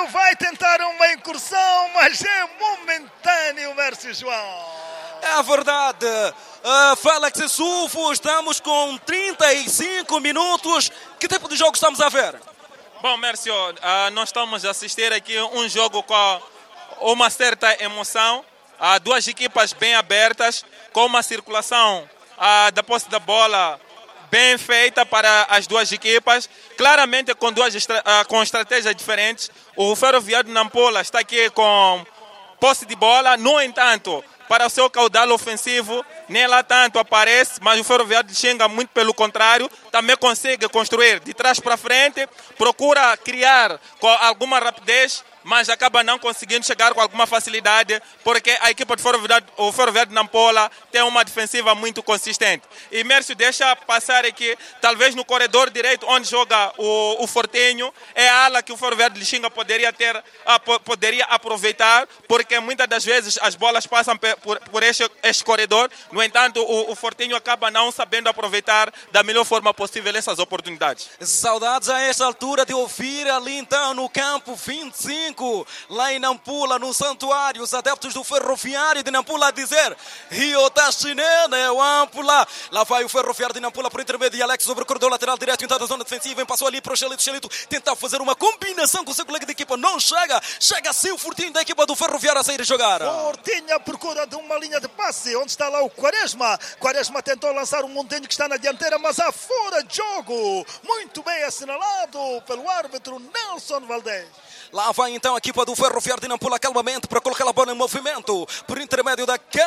Ferroviário vai tentar uma incursão, mas é momentâneo, Mércio João. É verdade. Félix Sufo, estamos com 35 minutos. Que tipo de jogo estamos a ver? Bom, Mércio, nós estamos a assistir aqui um jogo com uma certa emoção. Duas equipas bem abertas, com uma circulação da posse da bola bem feita para as duas equipas. Claramente com estratégias diferentes. O Ferroviário de Nampula está aqui com posse de bola. No entanto, para o seu caudal ofensivo, nem lá tanto aparece, mas o Ferroviário de Xinga, muito pelo contrário, também consegue construir de trás para frente, procura criar com alguma rapidez, mas acaba não conseguindo chegar com alguma facilidade, porque a equipa do Ferroviário de Nampula tem uma defensiva muito consistente. E Mércio, deixa passar aqui, talvez no corredor direito, onde joga o Fortinho, é a ala que o Ferroviário de Xinga poderia aproveitar, porque muitas das vezes as bolas passam por este corredor. No entanto, o Fortinho acaba não sabendo aproveitar da melhor forma possível essas oportunidades. Saudades a esta altura de ouvir ali então no campo 25, lá em Nampula, no santuário, os adeptos do Ferroviário de Nampula a dizer Rio da Chinena, é o Ampula. Lá vai o Ferroviário de Nampula por intermédio de Alex sobre o corredor lateral direto, então da zona defensiva, passou ali para o Xelito tentar fazer uma combinação com o seu colega de equipa, não chega sim o Fortinho da equipa do Ferroviário a sair a jogar. Fortinho à procura de uma linha de passe, onde está lá o Quaresma. Quaresma tentou lançar um Montenho que está na dianteira, mas há fora de jogo. Muito bem assinalado pelo árbitro Nelson Valdez. Lá vai então a equipa do Ferroviário de Nampula calmamente para colocar a bola em movimento. Por intermédio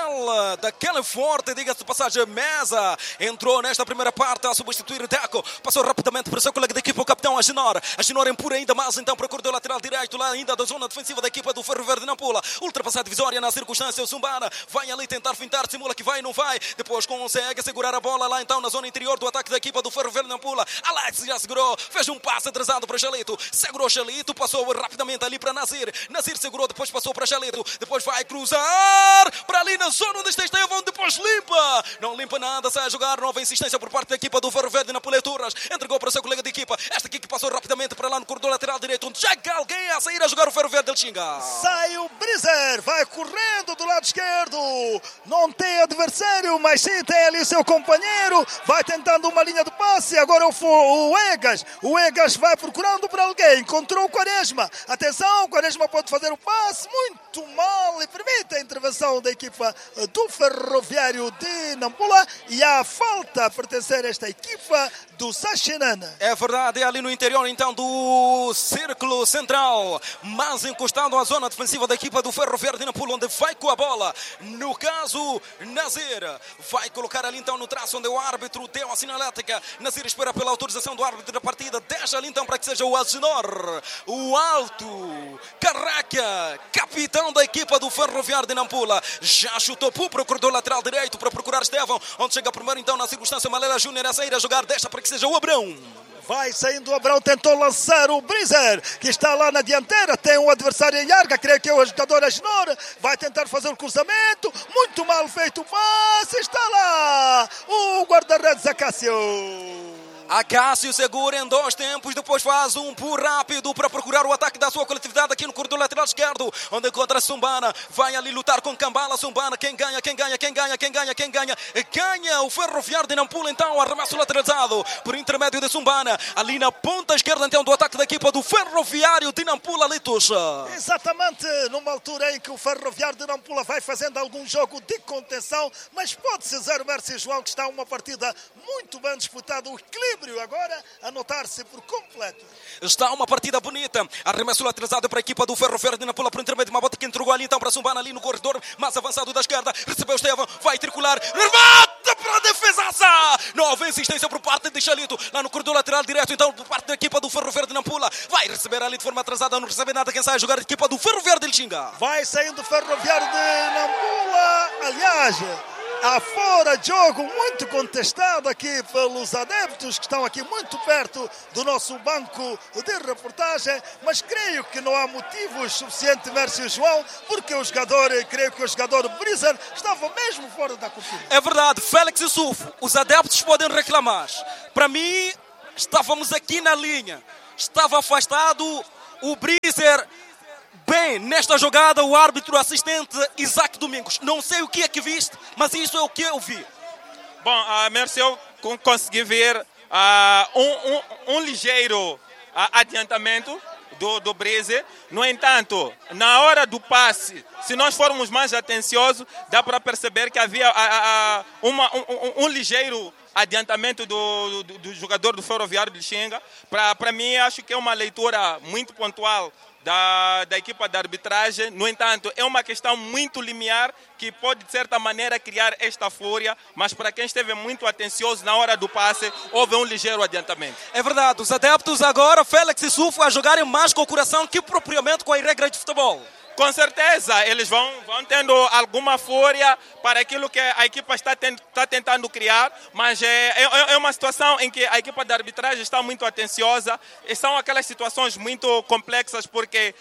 daquela forte, diga-se de passagem, Mesa. Entrou nesta primeira parte a substituir Deco. Passou rapidamente para o seu colega de equipa, o capitão Agenor. Agenor empurra ainda mais então para o corredor lateral direito, lá ainda da zona defensiva da equipa do Ferroviário de Nampula. Ultrapassada divisória na circunstância, o Zumbana vai ali tentar fintar, simula que vai, não vai. Depois consegue segurar a bola lá então na zona interior do ataque da equipa do Ferroviário de Nampula. Alex já segurou, fez um passe atrasado para Xalito. Segurou Xalito, passou rapidamente ali para Nazir. Nazir segurou, depois passou para Xalito. Depois vai cruzar para ali na zona onde está Estevão. Depois limpa. Não limpa nada, sai a jogar. Nova insistência por parte da equipa do Ferroviário de Nampula. Turras entregou para o seu colega de equipa. Esta aqui que passou rapidamente para lá no corredor lateral direito, onde chega alguém a sair a jogar o Ferroviário de Xinga. Sai o Brizer, vai correndo do lado esquerdo. Não tem adversário, mas sim tem ali o seu companheiro. Vai tentando uma linha de passe. Agora o Egas. O Egas vai procurando para alguém. Encontrou o Quaresma. Atenção, o Quaresma pode fazer o passe. Muito mal e permite a intervenção da equipa do Ferroviário de Nampula. E há falta a pertencer a esta equipa do Sachinana. É verdade, é ali no interior então do círculo central, mais encostado à zona defensiva da equipa do Ferroviário de Nampula, onde vai com a bola. No caso, Nazir vai colocar ali então no traço onde o árbitro deu a sinalética. Nazir espera pela autorização do árbitro da partida. Deixa ali então para que seja o Agenor, o alto Carraca, capitão da equipa do Ferroviário de Nampula. Já chutou para o corredor lateral direito para procurar Estevão, onde chega primeiro então na circunstância Malela Júnior a sair a jogar. Deixa para que seja o Abrão. Vai saindo o Abrão, tentou lançar o Brizer, que está lá na dianteira, tem um adversário em larga, creio que é o jogador Agenor, vai tentar fazer o cruzamento, muito mal feito o passe, está lá o guarda-redes Acácio. Acácio segura em dois tempos, depois faz um pulo rápido para procurar o ataque da sua coletividade aqui no corredor lateral esquerdo, onde encontra Zumbana, vai ali lutar com Cambala. Zumbana, quem ganha? Ganha o Ferroviário de Nampula, então arremessa lateralizado por intermédio de Zumbana, ali na ponta esquerda então do ataque da equipa do Ferroviário de Nampula, Litos. Exatamente, numa altura em que o Ferroviário de Nampula vai fazendo algum jogo de contenção, mas pode-se dizer, Mércio João, que está uma partida muito bem disputada, o equilíbrio agora a notar-se por completo. Está uma partida bonita. Arremesso lateralizado para a equipa do Ferroviário de Nampula por intermédio de uma bota que entregou ali então para Zumbana, ali no corredor mais avançado da esquerda. Recebeu Estevão, vai tricular, remata para a defesaça. Nova insistência por parte de Xalito, lá no corredor lateral direto então por parte da equipa do Ferroviário de Nampula. Vai receber ali de forma atrasada, não recebe nada. Quem sai a jogar a equipa do Ferroviário de Xinga. Vai saindo o Ferroviário de Nampula. Aliás, há fora de jogo muito contestado aqui pelos adeptos que estão aqui muito perto do nosso banco de reportagem, mas creio que não há motivos suficientes, Mércio João, porque creio que o jogador Brizer estava mesmo fora da cortina. É verdade, Félix e Sufo, os adeptos podem reclamar. Para mim, estávamos aqui na linha, estava afastado o Brizer bem nesta jogada o árbitro assistente Isaac Domingos. Não sei o que é que viste, mas isso é o que eu vi. Bom, Mércio, eu consegui ver um ligeiro adiantamento do Breeze. No entanto, na hora do passe, se nós formos mais atenciosos, dá para perceber que havia um ligeiro adiantamento do jogador do Ferroviário de Xinga. Para mim, acho que é uma leitura muito pontual da equipa de arbitragem. No entanto, é uma questão muito limiar que pode, de certa maneira, criar esta fúria, mas para quem esteve muito atencioso na hora do passe, houve um ligeiro adiantamento. É verdade, os adeptos agora, Félix e Sufo, a jogarem mais com o coração que propriamente com as regras de futebol. Com certeza, eles vão tendo alguma fúria para aquilo que a equipa está tentando criar, mas é uma situação em que a equipa de arbitragem está muito atenciosa, e são aquelas situações muito complexas, porque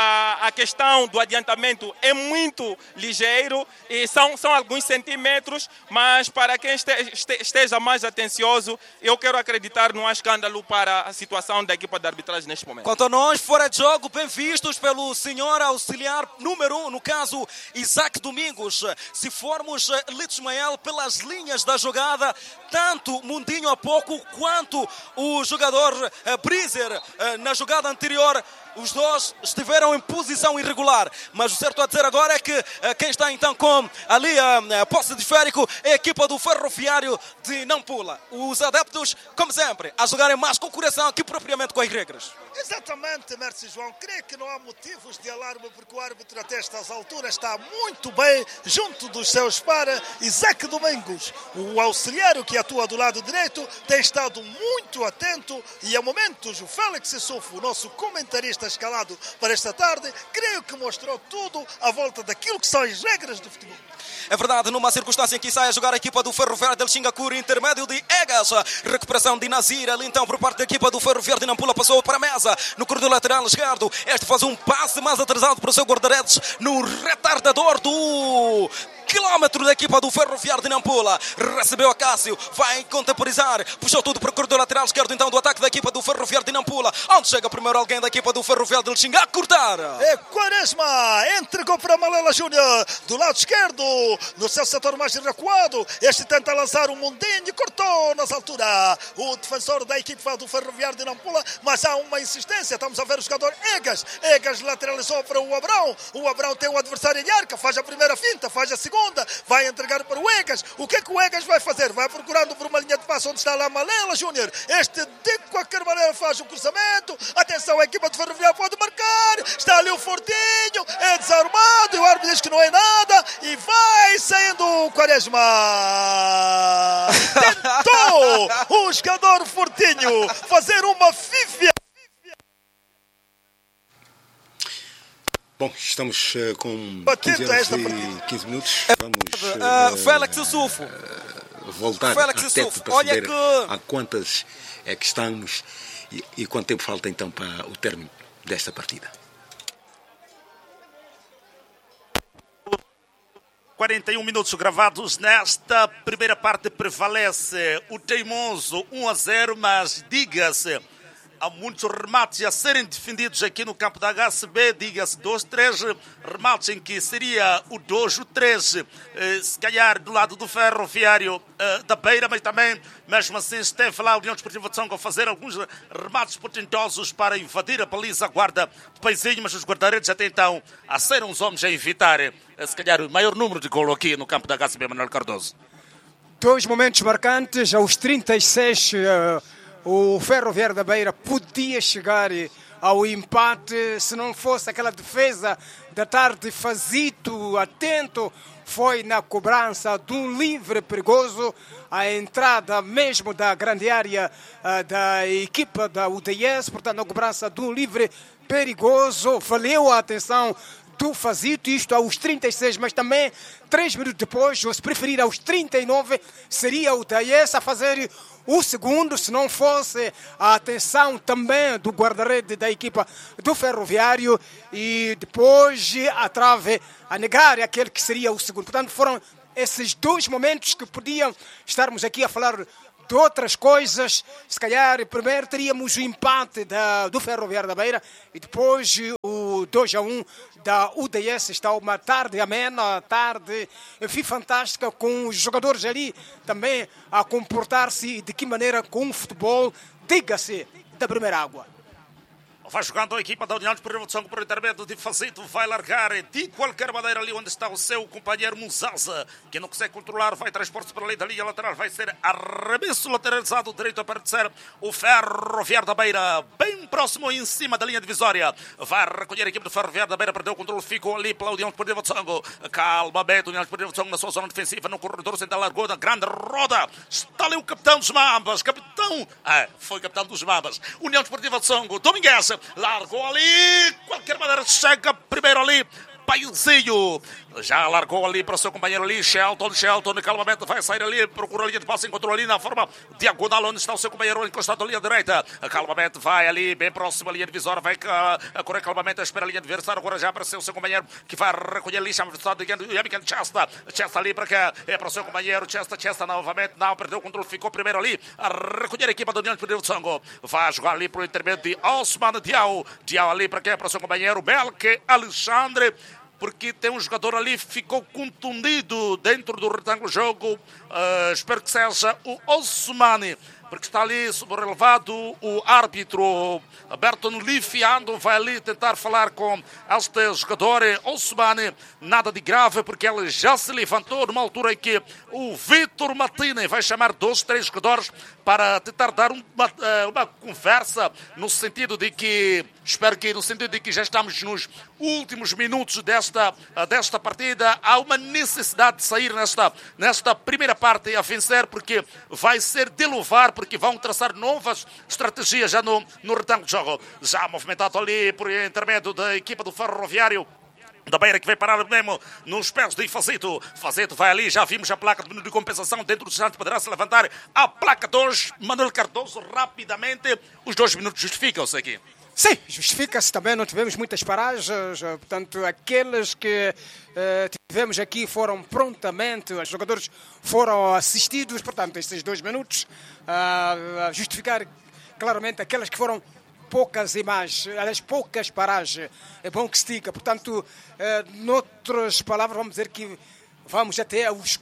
a questão do adiantamento é muito ligeiro e são alguns centímetros, mas para quem esteja mais atencioso, eu quero acreditar num escândalo para a situação da equipa de arbitragem neste momento. Quanto a nós, fora de jogo, bem vistos pelo senhor auxiliar número 1, no caso Isaac Domingos. Se formos, Lito Ismael, pelas linhas da jogada, tanto Mundinho há pouco quanto o jogador Breezer na jogada anterior, os dois estiveram em posição irregular, mas o certo a dizer agora é que quem está então com ali a posse de esférico é a equipa do Ferroviário de Nampula. Os adeptos, como sempre, a jogarem mais com o coração que propriamente com as regras. Exatamente, Mércio João. Creio que não há motivos de alarme, porque o árbitro até estas alturas está muito bem junto dos seus para Isaac Domingos. O auxiliar que atua do lado direito tem estado muito atento e a momentos o Félix Sufo, o nosso comentarista escalado para esta tarde, creio que mostrou tudo à volta daquilo que são as regras do futebol. É verdade, numa circunstância em que sai a jogar a equipa do Ferroviário del Xingacuri, intermédio de Egas, recuperação de Nazir, ali então por parte da equipa do Ferroviário de Nampula, passou para a mesa, no corredor lateral esquerdo, este faz um passe mais atrasado para o seu guarda-redes, no retardador do quilómetro da equipa do Ferroviário de Nampula, recebeu a Cássio, vai contemporizar, puxou tudo para o corredor lateral esquerdo então do ataque da equipa do Ferroviário de Nampula, onde chega primeiro alguém da equipa do Ferroviário del Xinga a cortar. É Quaresma, entregou para Malela Júnior, do lado esquerdo, no seu setor mais recuado, este tenta lançar um Mundinho, cortou nas alturas o defensor da equipa do Ferroviário de Nampula, mas há uma insistência, estamos a ver o jogador Egas lateralizou para o Abrão tem um adversário em arca, faz a primeira finta, faz a segunda, vai entregar para o Egas. O que é que o Egas vai fazer? Vai procurando por uma linha de passe onde está lá Malela Júnior. Este de qualquer maneira faz o cruzamento. Atenção, a equipa de Ferroviário pode marcar. Está ali o Fortinho, é desarmado e o árbitro diz que não é nada e vai saindo o Quaresma. Tentou o jogador Fortinho fazer uma fífia. Bom, estamos com 15 minutos. Vamos Félix e Sufo. Voltar Félix a e tempo Sufo. para Olha saber que a quantas é que estamos e quanto tempo falta então para o término desta partida. 41 minutos gravados nesta primeira parte, prevalece o teimoso 1-0, mas diga-se, há muitos remates a serem defendidos aqui no campo da HCB, diga-se 2-3 remates em que seria o 2, o 3, se calhar do lado do Ferroviário da Beira, mas também, mesmo assim, esteve lá a União Desportiva de Songo a fazer alguns remates potentosos para invadir a baliza guarda de Paizinho, mas os guarda-redes até então a serem os homens a evitar, se calhar, o maior número de golo aqui no campo da HCB, Manuel Cardoso. Dois momentos marcantes, aos 36... o Ferroviário da Beira podia chegar ao empate se não fosse aquela defesa da tarde, Fazito, atento, foi na cobrança de um livre perigoso, a entrada mesmo da grande área da equipa da UDS, portanto, a cobrança de um livre perigoso, valeu a atenção do Fazito, isto aos 36, mas também 3 minutos depois, ou se preferir aos 39, seria o UDS a fazer o segundo, se não fosse a atenção também do guarda-rede da equipa do Ferroviário e depois a trave a negar aquele que seria o segundo. Portanto, foram esses dois momentos que podiam estarmos aqui a falar de outras coisas. Se calhar primeiro teríamos o empate do Ferroviário da Beira e depois o o 2-1 da UDS. Está uma tarde amena, tarde fantástica, com os jogadores ali também a comportar-se de que maneira com o futebol, diga-se, da primeira água. Vai jogando a equipa da União de Produção por intermédio de Facito. Vai largar de qualquer maneira ali onde está o seu companheiro Muzaza, que não consegue controlar. Vai transporte para ali da linha lateral. Vai ser arremesso lateralizado direito a aparecer o Ferroviário da Beira, bem próximo em cima da linha divisória. Vai recolher a equipe do Ferroviário da Beira. Perdeu o controle. Ficou ali pela União de Produção. Calmamente, União de Produção na sua zona defensiva. No corredor central largou da grande roda. Está ali o capitão dos Mambas. Foi capitão dos Mambas. União de Produção. Domingues. Largou ali, qualquer maneira chega primeiro ali, Paizinho. Já largou ali para o seu companheiro ali, Shelton, calmamente vai sair ali, procura a linha de passe, encontrou ali na forma diagonal onde está o seu companheiro encostado ali à direita. Calmamente vai ali, bem próximo à linha divisória, vai correr calmamente, espera a linha adversária, agora já apareceu o seu companheiro que vai recolher ali, chama o Yamikan Chesta ali para cá, é para o seu companheiro, Chesta novamente, não, perdeu o controle, ficou primeiro ali, a recolher a equipa da União de Produção, vai jogar ali para o intermédio de Osman Diao ali para cá, para o seu companheiro Belke Alexandre, porque tem um jogador ali que ficou contundido dentro do retângulo jogo. Espero que seja o Osmani, porque está ali sobrelevado o árbitro Berton Lifiando, vai ali tentar falar com este jogador Osmani, nada de grave, porque ele já se levantou numa altura em que o Vitor Martínez vai chamar 2, 3 jogadores para tentar dar uma conversa no sentido de que, no sentido de que já estamos nos últimos minutos desta partida, há uma necessidade de sair nesta primeira parte a vencer, porque vai ser de louvar, porque vão traçar novas estratégias já no retângulo de jogo. Já movimentado ali por intermédio da equipa do Ferroviário da Beira, que vai parar mesmo nos pés de Facito. Facito vai ali, já vimos a placa de compensação dentro do instante, poderá se levantar a placa 2, Manuel Cardoso, rapidamente. Os 2 minutos justificam-se aqui. Sim, justifica-se também, não tivemos muitas paragens, portanto, aqueles que tivemos aqui foram prontamente, os jogadores foram assistidos, portanto, estes 2 minutos, a justificar claramente aquelas que foram poucas imagens, as poucas paragens, é bom que se diga, portanto, noutras palavras, vamos dizer que vamos até os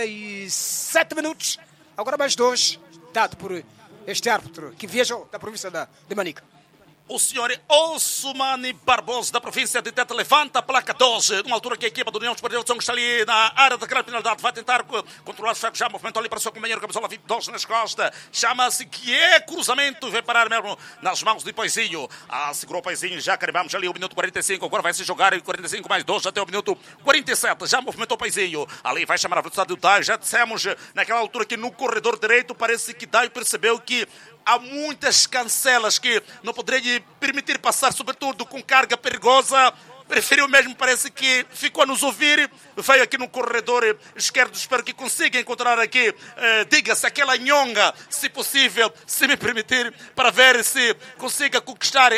47 minutos, agora mais 2, dado por este árbitro que viajou da província de Manica. O senhor Osmani Barbosa, da província de Tete, levanta a placa 12, numa altura que a equipa do União de Produção está ali na área da grande penalidade, vai tentar controlar o ferro, já movimentou ali para o seu companheiro, camisola 22 nas costas, chama-se que é cruzamento, vai parar mesmo nas mãos de Paizinho. Segurou o Paizinho, já carimbamos ali o minuto 45, agora vai se jogar em 45 mais 2 até o minuto 47, já movimentou o Paizinho, ali vai chamar a velocidade do Dai, já dissemos naquela altura que no corredor direito parece que Dai percebeu que há muitas cancelas que não poderiam permitir passar, sobretudo com carga perigosa. Preferiu mesmo, parece que ficou a nos ouvir, veio aqui no corredor esquerdo, espero que consiga encontrar aqui, diga-se, aquela nhonga, se possível, se me permitir, para ver se consiga conquistar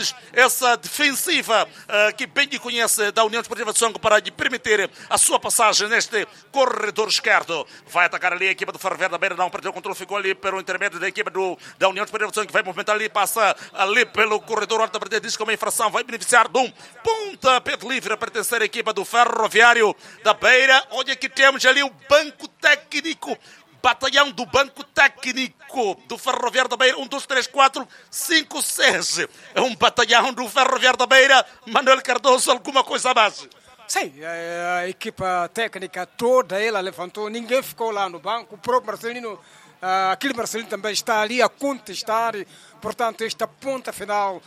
essa defensiva que bem lhe conhece da União Desportiva de Songo, para lhe permitir a sua passagem neste corredor esquerdo. Vai atacar ali a equipa do Ferroviário da Beira, não perdeu o controle, ficou ali pelo intermédio da equipa da União Desportiva de Songo, que vai movimentar ali, passa ali pelo corredor, alta partida, diz que é uma infração, vai beneficiar de um ponto Pedro livre a pertencer à equipa do Ferroviário da Beira. Olha que temos ali o banco técnico, batalhão do banco técnico do Ferroviário da Beira. 1, 2, 3, 4, 5, 6. É um batalhão do Ferroviário da Beira. Manuel Cardoso, alguma coisa a mais? Sim, a equipa técnica toda ela levantou, ninguém ficou lá no banco. O próprio Marcelino, aquele Marcelino também está ali a contestar. Portanto, esta ponta final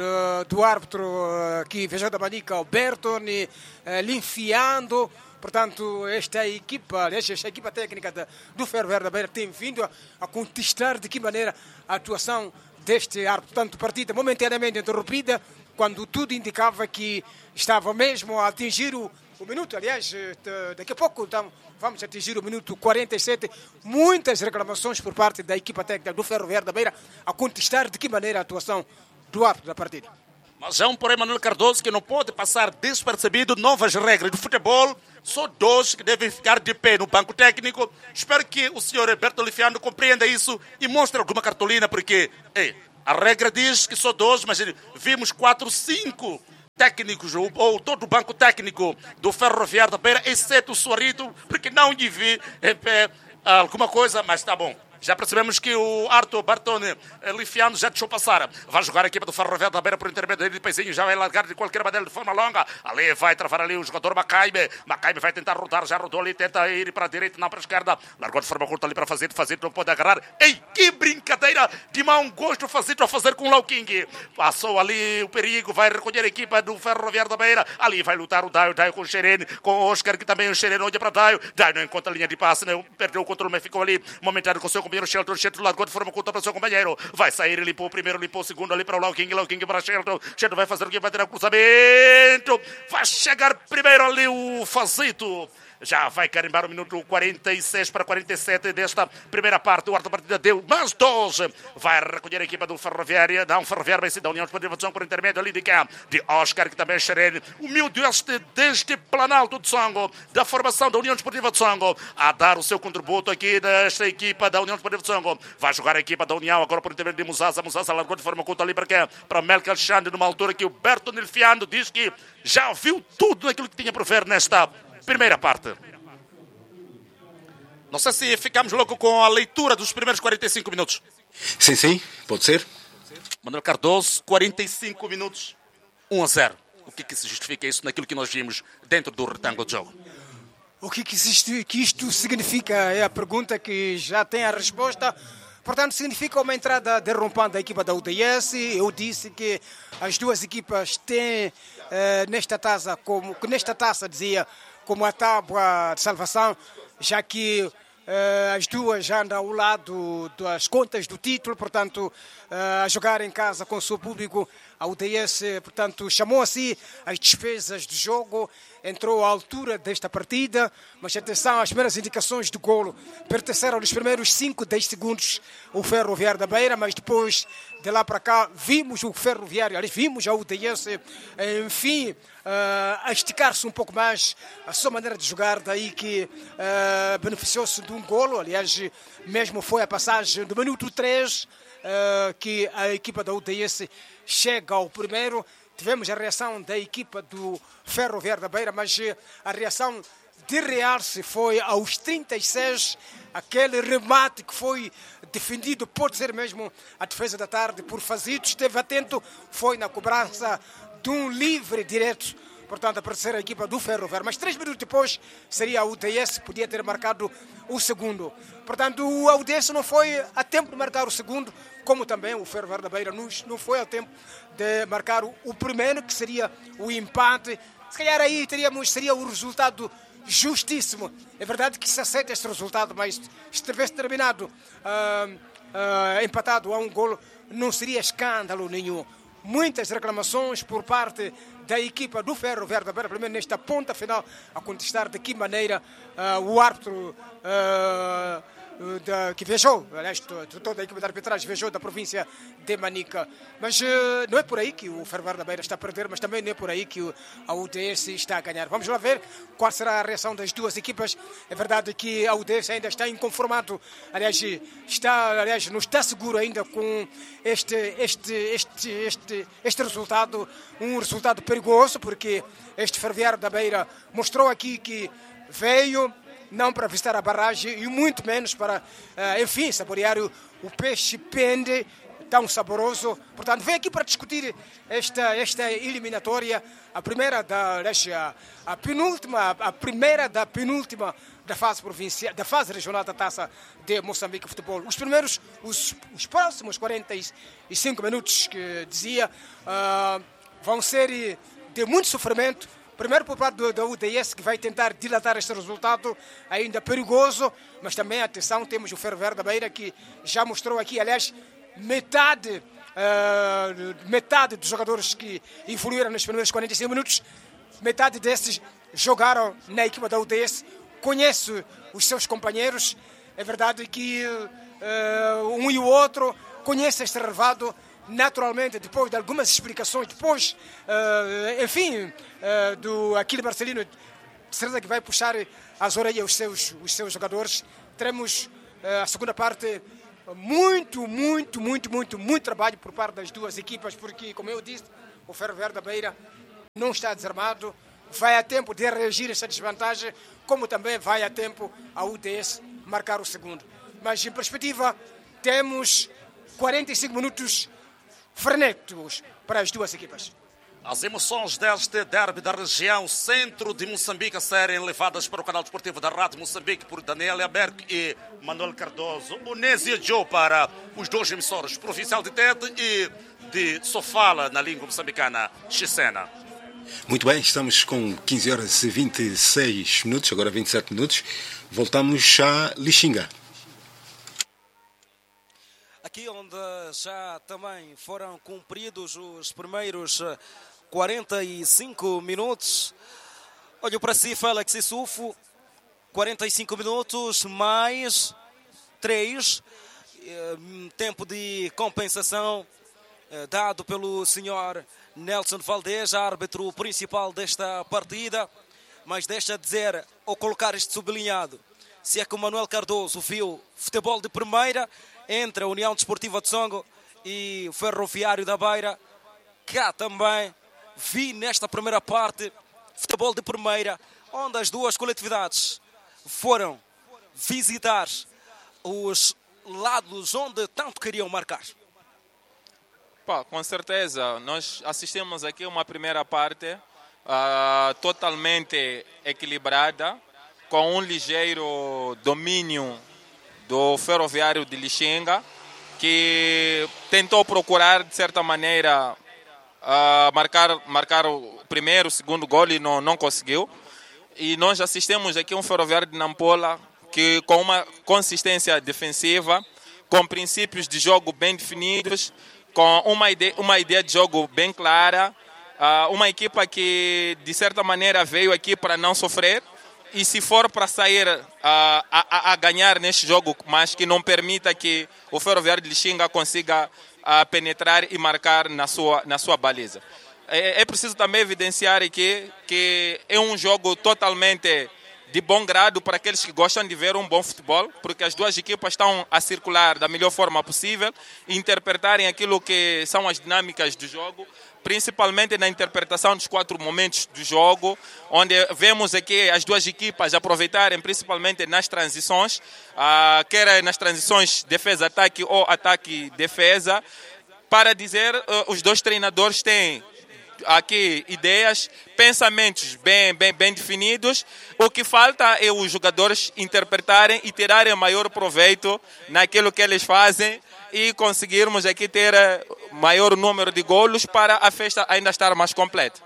do árbitro que viajou da Manica, o Berton, lhe enfiando. Portanto, esta equipa técnica do Ferroviário da Beira tem vindo a contestar de que maneira a atuação deste árbitro. Portanto, partida momentaneamente interrompida, quando tudo indicava que estava mesmo a atingir o minuto. Aliás, daqui a pouco então, vamos atingir o minuto 47. Muitas reclamações por parte da equipa técnica do Ferroviário da Beira a contestar de que maneira a atuação do árbitro da partida. Mas é um porém, Manuel Cardoso, que não pode passar despercebido novas regras do futebol. Só 2 que devem ficar de pé no banco técnico. Espero que o senhor Berto Lifiano compreenda isso e mostre alguma cartolina, porque a regra diz que só 2, mas vimos 4, 5 técnicos, ou todo o banco técnico do Ferroviário da Beira, exceto o Suarito, porque não lhe vi alguma coisa, mas está bom. Já percebemos que o Arthur Bartone Lifiano já deixou passar. Vai jogar a equipa do Ferroviário da Beira por intermédio dele de Paizinho. Já vai largar de qualquer maneira de forma longa. Ali vai travar ali o jogador Macaime. Macaime vai tentar rodar. Já rodou ali. Tenta ir para a direita, não para a esquerda. Largou de forma curta ali para Fazito. Fazito não pode agarrar. Ei, que brincadeira de mau gosto Fazito a fazer com o Lau King. Passou ali o perigo. Vai recolher a equipa do Ferroviário da Beira. Ali vai lutar o Daio. Daio com o Xerene. Com o Oscar, que também o Xerene olha para Daio. Daio não encontra a linha de passe. Né? Perdeu o controle, mas ficou ali momentâneo com o seu companheiro Shelton. Shelton largou de forma curta para o seu companheiro. Vai sair, limpou o primeiro, limpou o segundo ali para o Lau King para Shelton. Shelton vai fazer o que? Vai ter o cruzamento. Vai chegar primeiro ali o Fazito. Já vai carimbar o minuto 46 para 47 desta primeira parte. O quarta partida deu mais 12. Vai recolher a equipa do Ferroviária. Dá um Ferroviário, vai ser da União Desportiva de Songo por intermédio ali de Oscar, que também é xerene. Humilde deste Planalto de Songo, da formação da União Desportiva de Songo, a dar o seu contributo aqui desta equipa da União Desportiva de Songo. Vai jogar a equipa da União agora por intermédio de Musaza. Musaza largou de forma curta ali para quê? Para Melker Alexandre, numa altura que o Berto Nilfiando diz que já viu tudo naquilo que tinha para ver nesta primeira parte. Não sei se ficamos logo com a leitura dos primeiros 45 minutos. Sim, pode ser. Manuel Cardoso, 45 minutos, 1-0. O que se justifica isso naquilo que nós vimos dentro do retângulo de jogo? O que isto significa é a pergunta que já tem a resposta. Portanto, significa uma entrada derrompante da equipa da UDS. Eu disse que as duas equipas têm nesta taça dizia, como a tábua de salvação, já que as duas já andam ao lado das contas do título, portanto, a jogar em casa com o seu público. A UDS, portanto, chamou assim as despesas do jogo, entrou à altura desta partida, mas atenção, as primeiras indicações do golo pertenceram nos primeiros 5, 10 segundos o Ferroviário da Beira, mas depois de lá para cá vimos o Ferroviário, ali vimos a UDS, enfim, a esticar-se um pouco mais a sua maneira de jogar, daí que beneficiou-se de um golo. Aliás, mesmo foi a passagem do minuto 3 que a equipa da UDS chega ao primeiro. Tivemos a reação da equipa do Ferroviário da Beira, mas a reação de realce foi aos 36, aquele remate que foi defendido, pode ser mesmo a defesa da tarde por Fazito, esteve atento, foi na cobrança de um livre direto, portanto, a aparecer a equipa do Ferroviário. Mas 3 minutos depois seria a UDS, podia ter marcado o segundo. Portanto, a UDS não foi a tempo de marcar o segundo, como também o Ferroviário da Beira não foi a tempo de marcar o primeiro, que seria o empate. Se calhar aí seria o resultado justíssimo. É verdade que se aceita este resultado, mas se tivesse terminado empatado a um golo, não seria escândalo nenhum. Muitas reclamações por parte da equipa do Ferroviário da Beira, primeiro nesta ponta final, a contestar de que maneira o árbitro que viajou, aliás, toda a equipa de arbitragem viajou da província de Manica. Mas não é por aí que o Ferroviário da Beira está a perder, mas também não é por aí que a UDS está a ganhar. Vamos lá ver qual será a reação das duas equipas. É verdade que a UDS ainda está inconformado, aliás, não está seguro ainda com este resultado, um resultado perigoso, porque este Ferroviário da Beira mostrou aqui que veio não para visitar a barragem e muito menos para, enfim, saborear o peixe pende tão saboroso. Portanto, vem aqui para discutir esta eliminatória, a primeira a primeira da penúltima da fase provincial, da fase regional da Taça de Moçambique Futebol. Os próximos 45 minutos que dizia vão ser de muito sofrimento. Primeiro por parte da UDS, que vai tentar dilatar este resultado, ainda perigoso, mas também, atenção, temos o Ferroviário da Beira, que já mostrou aqui, aliás, metade dos jogadores que evoluíram nos primeiros 45 minutos, metade desses jogaram na equipa da UDS, conhece os seus companheiros. É verdade que um e o outro conhece este relevado. Naturalmente, depois de algumas explicações, depois, enfim, do Aquile Marcelino, de certeza que vai puxar as orelhas os seus jogadores. Teremos a segunda parte, muito trabalho por parte das duas equipas, porque, como eu disse, o Ferroviário da Beira não está desarmado, vai a tempo de reagir a essa desvantagem, como também vai a tempo a UTS marcar o segundo. Mas, em perspectiva, temos 45 minutos frenéticos para as duas equipas. As emoções deste derby da região centro de Moçambique a serem levadas para o canal desportivo da Rádio Moçambique por Daniel Aberg e Manuel Cardoso. O Nézia Joe para os dois emissores, Provincial de Tete e de Sofala, na língua moçambicana, Xicena. Muito bem, estamos com 15 horas e 26 minutos, agora 27 minutos. Voltamos a Lixinga. Aqui onde já também foram cumpridos os primeiros 45 minutos. Olho para si, Félix Issoufo. 45 minutos mais 3. Tempo de compensação dado pelo senhor Nelson Valdez, árbitro principal desta partida. Mas deixa dizer, ou colocar isto sublinhado, se é que o Manuel Cardoso viu futebol de primeira entre a União Desportiva de Songo e o Ferroviário da Beira, cá também vi nesta primeira parte futebol de primeira, onde as duas coletividades foram visitar os lados onde tanto queriam marcar. Com certeza, nós assistimos aqui uma primeira parte totalmente equilibrada, com um ligeiro domínio do Ferroviário de Lixinga, que tentou procurar, de certa maneira, marcar o primeiro, o segundo gol e não conseguiu. E nós assistimos aqui um Ferroviário de Nampula que, com uma consistência defensiva, com princípios de jogo bem definidos, com uma ideia de jogo bem clara, uma equipa que, de certa maneira, veio aqui para não sofrer. E se for para sair a ganhar neste jogo, mas que não permita que o Ferroviário de Lixinga consiga penetrar e marcar na sua baliza. É preciso também evidenciar aqui que é um jogo totalmente de bom grado para aqueles que gostam de ver um bom futebol, porque as duas equipas estão a circular da melhor forma possível e interpretarem aquilo que são as dinâmicas do jogo, principalmente na interpretação dos 4 momentos do jogo, onde vemos aqui as duas equipas aproveitarem principalmente nas transições, quer nas transições defesa-ataque ou ataque-defesa, para dizer, os dois treinadores têm aqui ideias, pensamentos bem definidos. O que falta é os jogadores interpretarem e tirarem maior proveito naquilo que eles fazem e conseguirmos aqui ter maior número de golos para a festa ainda estar mais completa.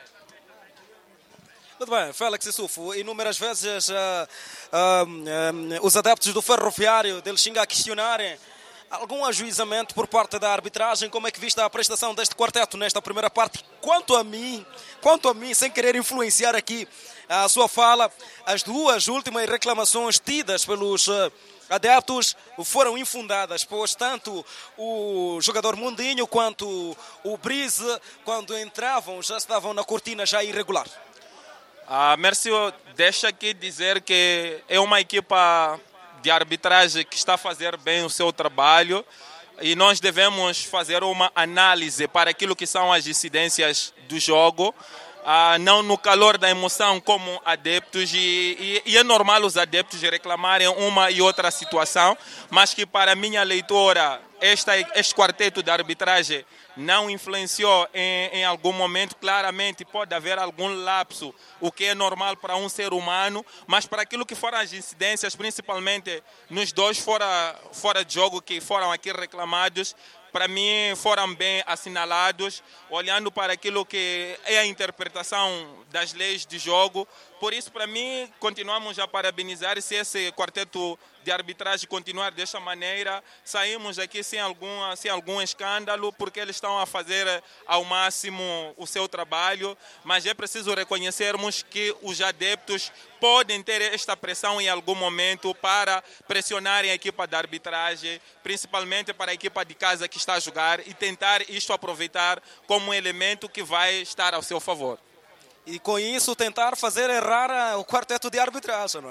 Muito bem, Félix Issoufo, inúmeras vezes os adeptos do Ferroviário de Lixinga a questionarem algum ajuizamento por parte da arbitragem. Como é que viste a prestação deste quarteto nesta primeira parte? Quanto a mim, sem querer influenciar aqui a sua fala, as duas últimas reclamações tidas pelos adeptos foram infundadas, pois tanto o jogador Mundinho quanto o Brise, quando entravam, já estavam na cortina já irregular. Mércio, deixa aqui dizer que é uma equipa de arbitragem que está a fazer bem o seu trabalho e nós devemos fazer uma análise para aquilo que são as incidências do jogo, não no calor da emoção como adeptos, e é normal os adeptos reclamarem uma e outra situação, mas que para a minha leitura este quarteto de arbitragem não influenciou em algum momento. Claramente pode haver algum lapso, o que é normal para um ser humano, mas para aquilo que foram as incidências, principalmente nos dois fora de jogo que foram aqui reclamados, para mim foram bem assinalados, olhando para aquilo que é a interpretação das leis de jogo. Por isso, para mim, continuamos a parabenizar. Se esse quarteto de arbitragem continuar desta maneira, saímos aqui sem algum escândalo, porque eles estão a fazer ao máximo o seu trabalho, mas é preciso reconhecermos que os adeptos podem ter esta pressão em algum momento para pressionarem a equipa de arbitragem, principalmente para a equipa de casa que está a jogar, e tentar isto aproveitar como um elemento que vai estar ao seu favor. E com isso tentar fazer errar o quarteto de arbitragem, não é?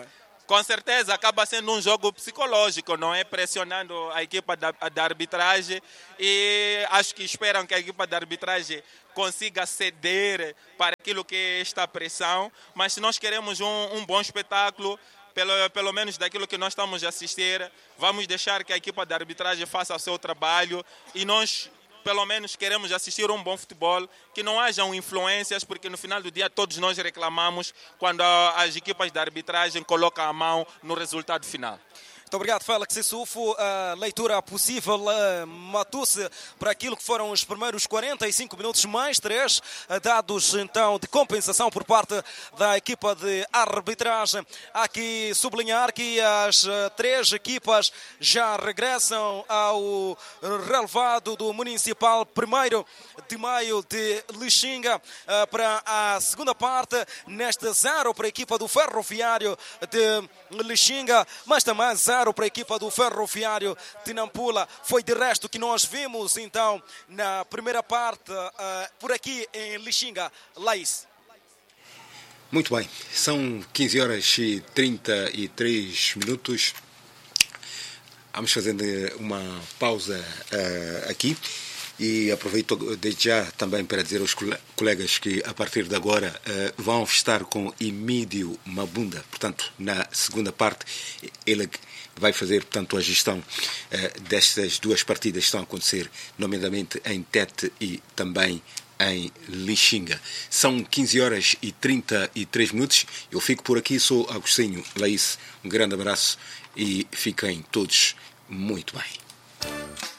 Com certeza, acaba sendo um jogo psicológico, não é? Pressionando a equipa da arbitragem e acho que esperam que a equipa da arbitragem consiga ceder para aquilo que é esta pressão, mas se nós queremos um bom espetáculo, pelo menos daquilo que nós estamos a assistir, vamos deixar que a equipa da arbitragem faça o seu trabalho e nós, pelo menos, queremos assistir um bom futebol, que não hajam influências, porque no final do dia todos nós reclamamos quando as equipas da arbitragem colocam a mão no resultado final. Muito obrigado, Félix Issoufo. A leitura possível, matou-se para aquilo que foram os primeiros 45 minutos, mais 3 dados então de compensação por parte da equipa de arbitragem. Há que sublinhar que as 3 equipas já regressam ao relevado do Municipal 1º de Maio de Lixinga para a segunda parte, nesta 0 para a equipa do Ferroviário de Lixinga, mas também 0 para a equipa do Ferroviário de Nampula. Foi de resto que nós vimos então na primeira parte por aqui em Lixinga. Laís. Muito bem, são 15 horas e 33 minutos. Vamos fazendo uma pausa aqui. E aproveito desde já também para dizer aos colegas que a partir de agora vão estar com Emídio Mabunda. Portanto, na segunda parte, ele vai fazer, portanto, a gestão destas 2 partidas que estão a acontecer, nomeadamente em Tete e também em Lixinga. São 15 horas e 33 minutos. Eu fico por aqui, sou Agostinho. Laís, um grande abraço e fiquem todos muito bem.